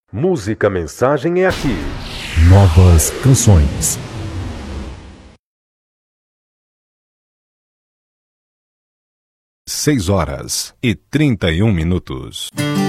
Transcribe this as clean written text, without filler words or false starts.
Música Mensagem é aqui. Novas canções. Seis horas e 31 minutos.